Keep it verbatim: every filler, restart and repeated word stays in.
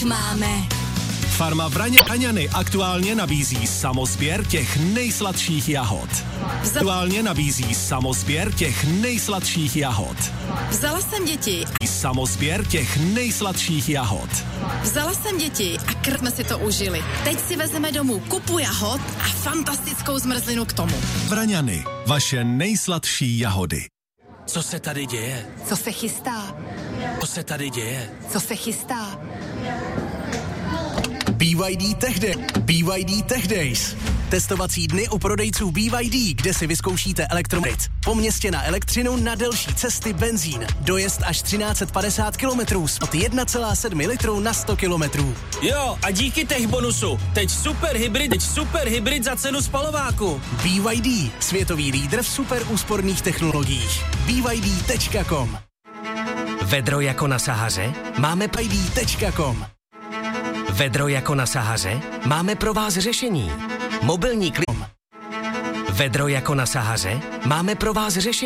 Máme. Farma Vraňany aktuálně nabízí samosběr těch nejsladších jahod. Aktuálně nabízí samosběr těch nejsladších jahod. Vzala jsem děti. Samosběr těch nejsladších jahod. Vzala jsem děti a krk jsme si to užili. Teď si vezmeme domů kupu jahod a fantastickou zmrzlinu k tomu. Vraňany, vaše nejsladší jahody. Co se tady děje? Co se chystá? Co se tady děje? Co se chystá? B Y D Tech Day. B Y D Tech Days. Testovací dny u prodejců B Y D, kde si vyzkoušíte elektromobil. Po městě na elektřinu, na delší cesty, benzín. Dojezd až třináct set padesát kilometrů od jedna celá sedm litru na sto kilometrů. Jo, a díky Tech bonusu. Teď super hybrid, teď super hybrid za cenu spalováku. B Y D, světový lídr v super úsporných technologiích. B Y D tečka com. Vedro jako na Sahaře? Máme B Y D tečka com. Vedro jako na Sahaře? Máme pro vás řešení. Mobilní klid. Vedro jako na Sahaře? Máme pro vás řešení.